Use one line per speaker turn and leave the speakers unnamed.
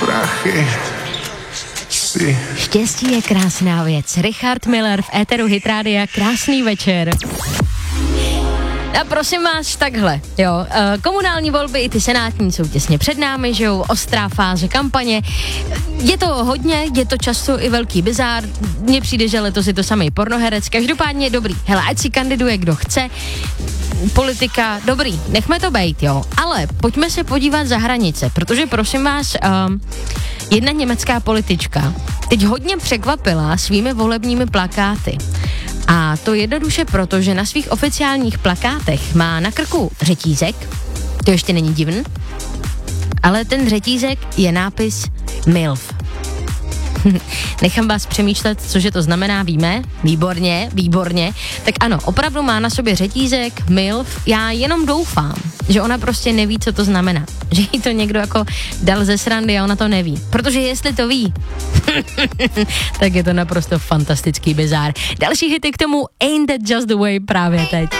prachy.
Štěstí je krásná věc. Richard Miller v éteru Hit Rádia. Krásný večer. A prosím vás, takhle, jo, komunální volby i ty senátní jsou těsně před námi, že jo, ostrá fáze kampaně, je to hodně, je to často i velký bizár, mně přijde, že letos je to samý pornoherec, každopádně dobrý, hele, ať si kandiduje kdo chce, politika, dobrý, nechme to bejt, jo, ale pojďme se podívat za hranice, protože prosím vás, jedna německá politička teď hodně překvapila svými volebními plakáty. A to jednoduše proto, že na svých oficiálních plakátech má na krku řetízek, to ještě není divný, ale ten řetízek je nápis MILF. Nechám vás přemýšlet, cože to znamená, víme? Výborně. Tak ano, opravdu má na sobě řetízek MILF, já jenom doufám, že ona prostě neví, co to znamená. Že jí to někdo jako dal ze srandy a ona to neví. Protože jestli to ví, tak je to naprosto fantastický bizár. Další hity k tomu Ain't That Just The Way právě teď.